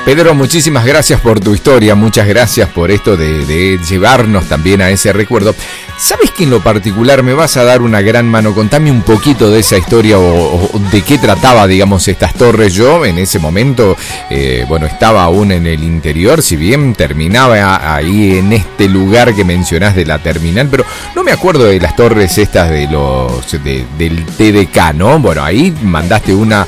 Pedro, muchísimas gracias por tu historia, muchas gracias por esto de llevarnos también a ese recuerdo. ¿Sabes que en lo particular me vas a dar una gran mano? Contame un poquito de esa historia o de qué trataba, digamos, estas torres. Yo en ese momento, estaba aún en el interior, si bien terminaba ahí en este lugar que mencionás de la terminal, pero no me acuerdo de las torres estas del TDK, ¿no? Bueno, ahí mandaste una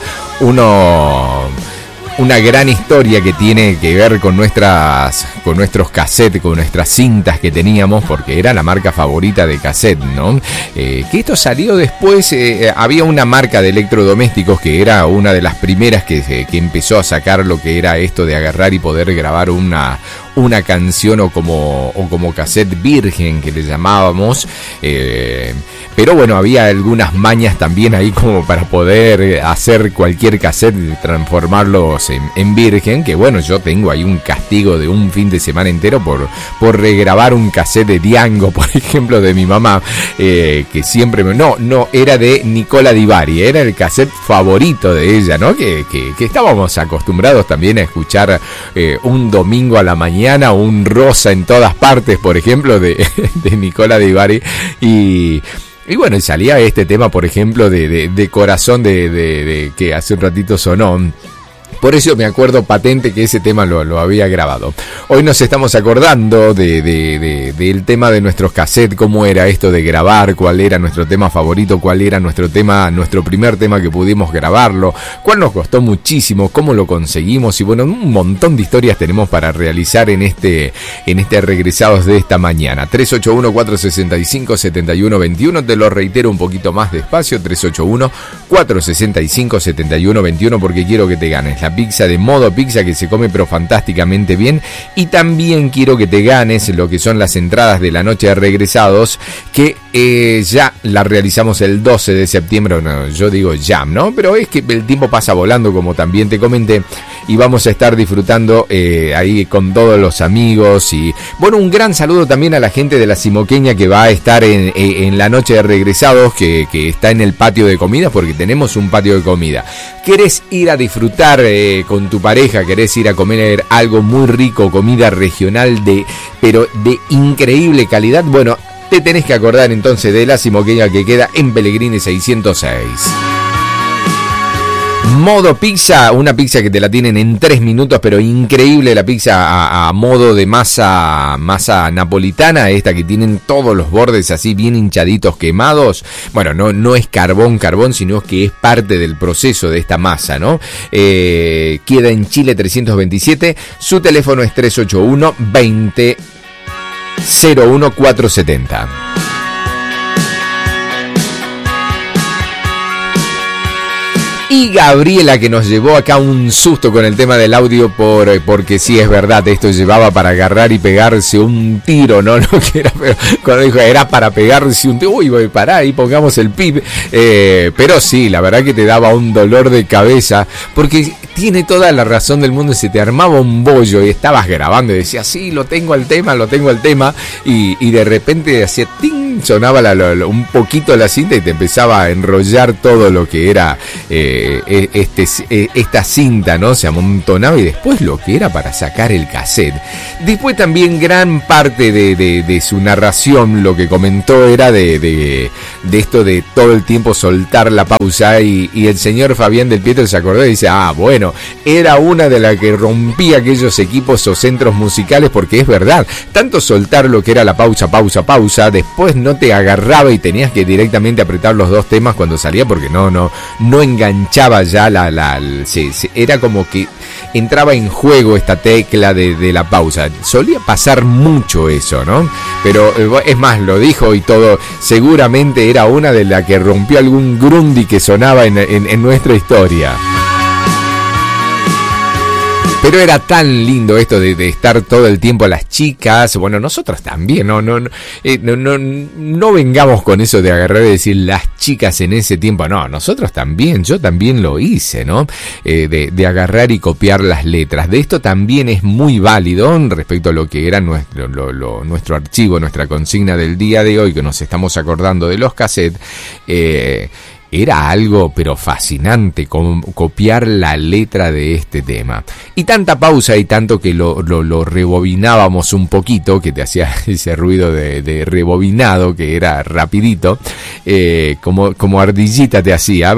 gran historia que tiene que ver con nuestros cassettes, con nuestras cintas que teníamos, porque era la marca favorita de cassette, ¿no? Que esto salió después, había una marca de electrodomésticos que era una de las primeras que empezó a sacar lo que era esto de agarrar y poder grabar una canción o como cassette virgen que le llamábamos, pero bueno, había algunas mañas también ahí como para poder hacer cualquier cassette y transformarlos en virgen, que bueno, yo tengo ahí un castigo de un fin de semana entero por regrabar un cassette de Diango, por ejemplo, de mi mamá, que siempre no, era de Nicola Di Bari, era el cassette favorito de ella, ¿no? Que estábamos acostumbrados también a escuchar un domingo a la mañana, un Rosa en todas partes, por ejemplo, de Nicola Di Bari, y bueno, y salía este tema, por ejemplo, de Corazón de que hace un ratito sonó. Por eso me acuerdo patente que ese tema lo había grabado. Hoy nos estamos acordando del tema de nuestros cassettes, cómo era esto de grabar, cuál era nuestro tema favorito, cuál era nuestro primer tema que pudimos grabarlo, cuál nos costó muchísimo, cómo lo conseguimos, y bueno, un montón de historias tenemos para realizar en este Regresados de esta mañana. 381-465-7121, te lo reitero un poquito más despacio, 381-465-7121, porque quiero que te ganes la pizza de Modo Pizza, que se come pero fantásticamente bien, y también quiero que te ganes lo que son las entradas de la noche de Regresados, que ya la realizamos el 12 de septiembre, no, yo digo ya, ¿no? Pero es que el tiempo pasa volando, como también te comenté, y vamos a estar disfrutando ahí con todos los amigos. Y bueno, un gran saludo también a la gente de la Simoqueña que va a estar en la noche de Regresados, que está en el patio de comida, porque tenemos un patio de comida. ¿Querés ir a disfrutar con tu pareja? ¿Querés ir a comer algo muy rico, comida regional pero de increíble calidad? Bueno, te tenés que acordar entonces de la Simoqueña, que queda en Pellegrini 606. Modo Pizza, una pizza que te la tienen en 3 minutos, pero increíble la pizza a modo de masa napolitana, esta que tienen todos los bordes así bien hinchaditos, quemados. Bueno, no es carbón, sino que es parte del proceso de esta masa, ¿no? Queda en Chile 327, su teléfono es 381 20 01 470. Y Gabriela, que nos llevó acá un susto con el tema del audio, porque sí, es verdad, esto llevaba para agarrar y pegarse un tiro, ¿no? Lo que era, pero cuando dijo era para pegarse un tiro, uy, pará, ahí pongamos el pip. Pero sí, la verdad que te daba un dolor de cabeza, porque tiene toda la razón del mundo, se te armaba un bollo y estabas grabando y decías, sí, lo tengo al tema, y de repente hacía ting, sonaba un poquito la cinta y te empezaba a enrollar todo lo que era esta cinta, ¿no? Se amontonaba, y después lo que era para sacar el cassette. Después también gran parte de su narración, lo que comentó era de esto de todo el tiempo soltar la pausa, y el señor Fabián del Pietro se acordó y dice, bueno, era una de las que rompía aquellos equipos o centros musicales, porque es verdad, tanto soltar lo que era la pausa, después no te agarraba y tenías que directamente apretar los dos temas cuando salía, porque no enganchaba ya era como que entraba en juego esta tecla de la pausa. Solía pasar mucho eso, ¿no? Pero es más, lo dijo y todo, seguramente era una de las que rompió algún Grundy que sonaba en nuestra historia. Pero era tan lindo esto de estar todo el tiempo las chicas, bueno, nosotros también, no vengamos con eso de agarrar y decir las chicas en ese tiempo, no, nosotros también, yo también lo hice, ¿no? De agarrar y copiar las letras. De esto también es muy válido respecto a lo que era nuestro archivo, nuestra consigna del día de hoy, que nos estamos acordando de los cassettes. era algo pero fascinante copiar la letra de este tema. Y tanta pausa y tanto que lo rebobinábamos un poquito, que te hacía ese ruido de rebobinado, que era rapidito, como ardillita te hacía,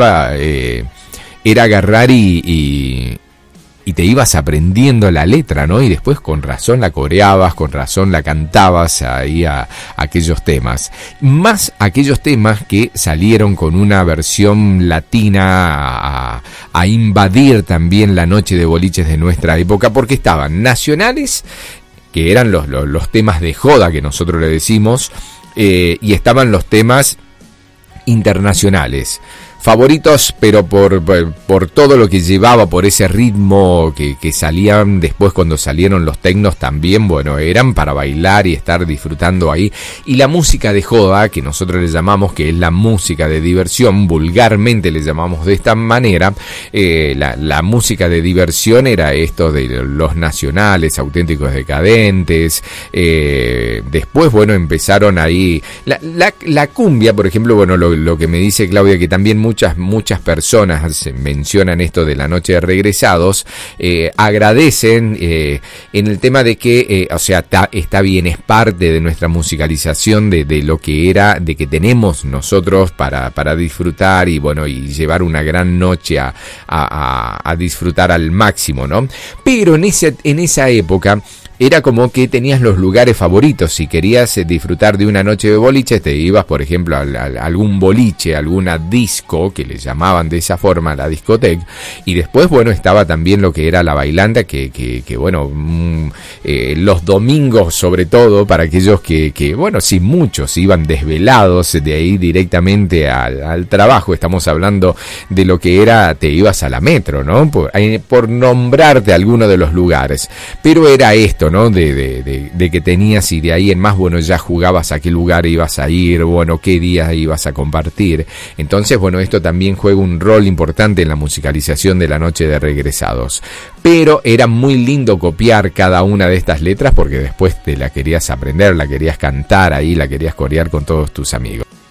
era agarrar y te ibas aprendiendo la letra, ¿no? Y después con razón la coreabas, con razón la cantabas ahí a aquellos temas. Más aquellos temas que salieron con una versión latina a invadir también la noche de boliches de nuestra época, porque estaban nacionales, que eran los temas de joda que nosotros le decimos, y estaban los temas internacionales. Favoritos, pero por todo lo que llevaba, por ese ritmo que salían después cuando salieron los tecnos también, bueno, eran para bailar y estar disfrutando ahí. Y la música de joda, que nosotros le llamamos, que es la música de diversión, vulgarmente le llamamos de esta manera, la música de diversión era esto de los nacionales, Auténticos Decadentes, después, bueno, empezaron ahí, la cumbia, por ejemplo, bueno, lo que me dice Claudia, que también muchas personas mencionan esto de la noche de regresados, agradecen en el tema de que, o sea, está bien, es parte de nuestra musicalización de lo que era, de que tenemos nosotros para disfrutar y bueno, y llevar una gran noche a disfrutar al máximo, ¿no? Pero en esa época era como que tenías los lugares favoritos. Si querías disfrutar de una noche de boliche, te ibas, por ejemplo, a algún boliche, a alguna disco, que le llamaban de esa forma, la discoteca. Y después, bueno, estaba también lo que era la bailanta, que bueno, los domingos, sobre todo, para aquellos que bueno, sí, muchos iban desvelados de ahí directamente al trabajo. Estamos hablando de lo que era, te ibas a la Metro, ¿no? Por nombrarte alguno de los lugares. Pero era esto, ¿no? De que tenías, y de ahí en más, bueno, ya jugabas a qué lugar ibas a ir, bueno, qué día ibas a compartir. Entonces, bueno, esto también juega un rol importante en la musicalización de la noche de regresados. Pero era muy lindo copiar cada una de estas letras, porque después te la querías aprender, la querías cantar ahí, la querías corear con todos tus amigos.